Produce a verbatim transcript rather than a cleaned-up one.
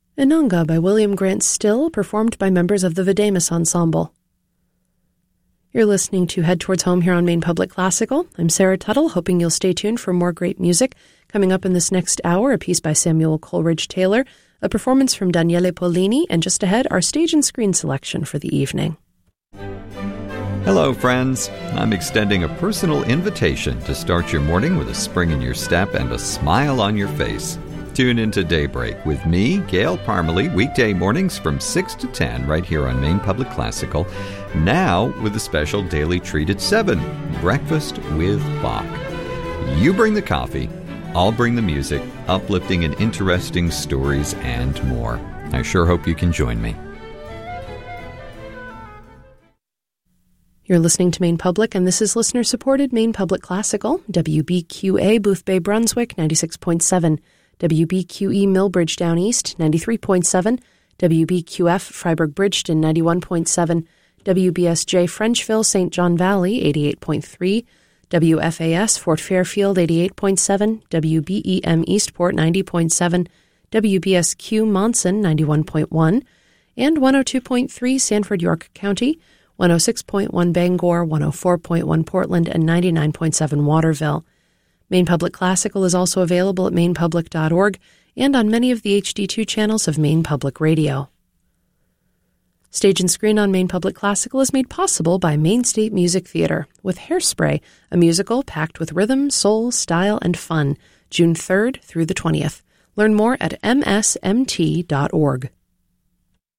Inanga by William Grant Still, performed by members of the Videmus Ensemble. You're listening to Head Towards Home here on Maine Public Classical. I'm Sarah Tuttle, hoping you'll stay tuned for more great music. Coming up in this next hour, a piece by Samuel Coleridge Taylor, a performance from Daniele Pollini, and just ahead, our stage and screen selection for the evening. Hello, friends. I'm extending a personal invitation to start your morning with a spring in your step and a smile on your face. Tune into Daybreak with me, Gail Parmalee, weekday mornings from six to ten right here on Maine Public Classical. Now with a special daily treat at seven, Breakfast with Bach. You bring the coffee, I'll bring the music, uplifting and interesting stories and more. I sure hope you can join me. You're listening to Maine Public, and this is listener-supported Maine Public Classical, W B Q A Boothbay, Brunswick, ninety-six point seven. W B Q E Millbridge Down East, ninety-three point seven, W B Q F Freiburg Bridgeton, ninety-one point seven, W B S J Frenchville Saint John Valley, eighty-eight point three, W F A S Fort Fairfield, eighty-eight point seven, W B E M Eastport, ninety point seven, W B S Q Monson, ninety-one point one, and one oh two point three Sanford York County, one oh six point one Bangor, one oh four point one Portland, and ninety-nine point seven Waterville. Maine Public Classical is also available at maine public dot org and on many of the H D two channels of Maine Public Radio. Stage and Screen on Maine Public Classical is made possible by Maine State Music Theater with Hairspray, a musical packed with rhythm, soul, style, and fun, June third through the twentieth. Learn more at m s m t dot org.